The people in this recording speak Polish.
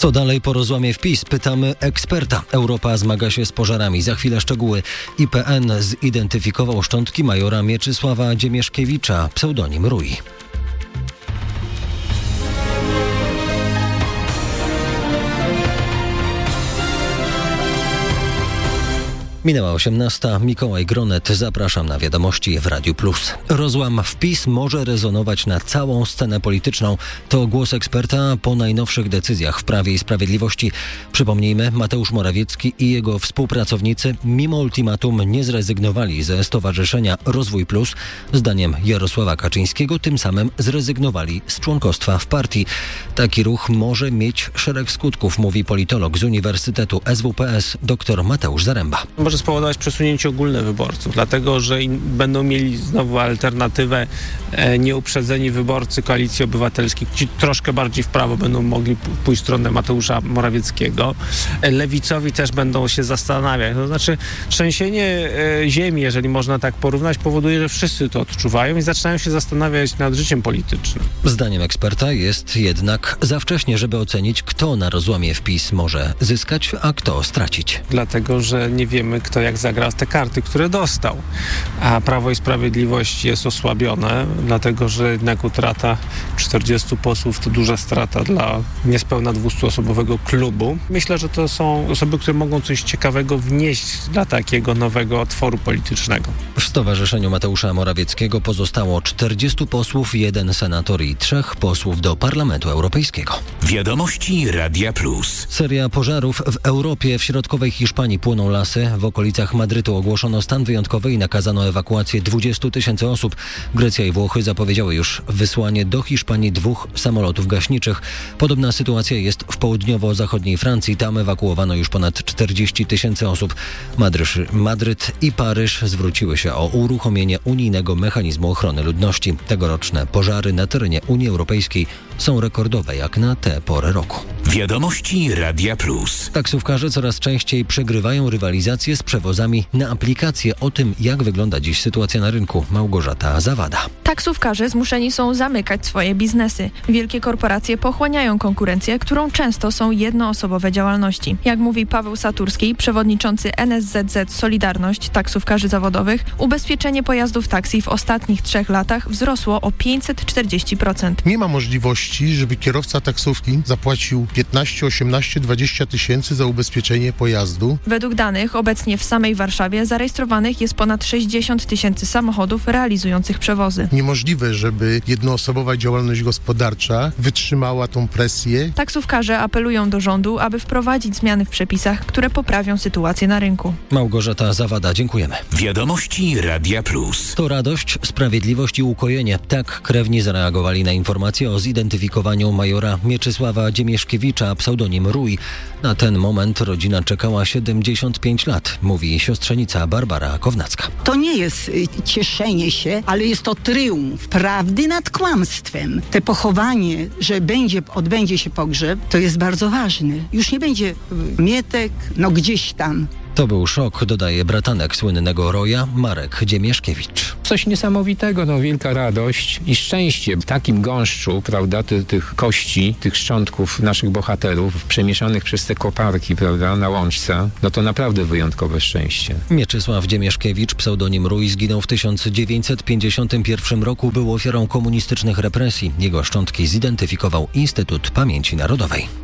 Co dalej po rozłamie w PiS? Pytamy eksperta. Europa zmaga się z pożarami. Za chwilę szczegóły. IPN zidentyfikował szczątki majora Mieczysława Dziemieszkiewicza, pseudonim Rój. Minęła 18. Mikołaj Gronet. Zapraszam na wiadomości w Radiu Plus. Rozłam w PiS może rezonować na całą scenę polityczną. To głos eksperta po najnowszych decyzjach w Prawie i Sprawiedliwości. Przypomnijmy, Mateusz Morawiecki i jego współpracownicy mimo ultimatum nie zrezygnowali ze Stowarzyszenia Rozwój Plus. Zdaniem Jarosława Kaczyńskiego tym samym zrezygnowali z członkostwa w partii. Taki ruch może mieć szereg skutków, mówi politolog z Uniwersytetu SWPS dr Mateusz Zaremba. Może spowodować przesunięcie ogólne wyborców, dlatego że będą mieli znowu alternatywę nieuprzedzeni wyborcy Koalicji Obywatelskiej, ci troszkę bardziej w prawo będą mogli pójść w stronę Mateusza Morawieckiego. Lewicowi też będą się zastanawiać. To znaczy trzęsienie ziemi, jeżeli można tak porównać, powoduje, że wszyscy to odczuwają i zaczynają się zastanawiać nad życiem politycznym. Zdaniem eksperta jest jednak za wcześnie, żeby ocenić, kto na rozłamie w PiS może zyskać, a kto stracić. Dlatego, że nie wiemy, kto jak zagra w te karty, które dostał. A Prawo i Sprawiedliwość jest osłabione, dlatego że jednak utrata 40 posłów to duża strata dla niespełna 200-osobowego klubu. Myślę, że to są osoby, które mogą coś ciekawego wnieść dla takiego nowego otworu politycznego. W Stowarzyszeniu Mateusza Morawieckiego pozostało 40 posłów, 1 senator i 3 posłów do Parlamentu Europejskiego. Wiadomości Radia Plus. Seria pożarów w Europie. W środkowej Hiszpanii płoną lasy. W okolicach Madrytu ogłoszono stan wyjątkowy i nakazano ewakuację 20 000 osób. Grecja i Włochy zapowiedziały już wysłanie do Hiszpanii 2 samolotów gaśniczych. Podobna sytuacja jest w południowo-zachodniej Francji. Tam ewakuowano już ponad 40 000 osób. Madryt i Paryż zwróciły się o uruchomienie unijnego mechanizmu ochrony ludności. Tegoroczne pożary na terenie Unii Europejskiej są rekordowe jak na tę porę roku. Wiadomości Radia Plus. Taksówkarze coraz częściej przegrywają rywalizację z przewozami na aplikacje. O tym, jak wygląda dziś sytuacja na rynku, Małgorzata Zawada. Taksówkarze zmuszeni są zamykać swoje biznesy. Wielkie korporacje pochłaniają konkurencję, którą często są jednoosobowe działalności. Jak mówi Paweł Saturski, przewodniczący NSZZ Solidarność Taksówkarzy Zawodowych, ubezpieczenie pojazdów taksi w ostatnich 3 latach wzrosło o 540%. Nie ma możliwości, żeby kierowca taksówki zapłacił 15, 18, 20 tysięcy za ubezpieczenie pojazdu. Według danych obecnie w samej Warszawie zarejestrowanych jest ponad 60 000 samochodów realizujących przewozy. Niemożliwe, żeby jednoosobowa działalność gospodarcza wytrzymała tą presję. Taksówkarze apelują do rządu, aby wprowadzić zmiany w przepisach, które poprawią sytuację na rynku. Małgorzata Zawada, dziękujemy. Wiadomości Radia Plus. To radość, sprawiedliwość i ukojenie. Tak krewni zareagowali na informację o zidentyfikowaniu majora Mieczysława Dziemieszkiewicza, pseudonim Rój. Na ten moment rodzina czekała 75 lat, mówi siostrzenica Barbara Kownacka. To nie jest cieszenie się, ale jest to tryumf prawdy nad kłamstwem. Te pochowanie, że odbędzie się pogrzeb, to jest bardzo ważne. Już nie będzie mietek, gdzieś tam. To był szok, dodaje bratanek słynnego Roja, Marek Dziemieszkiewicz. Coś niesamowitego, wielka radość i szczęście w takim gąszczu, prawda, tych kości, tych szczątków naszych bohaterów przemieszanych przez te koparki, prawda, na łączce, to naprawdę wyjątkowe szczęście. Mieczysław Dziemieszkiewicz, pseudonim Rój, zginął w 1951 roku, był ofiarą komunistycznych represji. Jego szczątki zidentyfikował Instytut Pamięci Narodowej.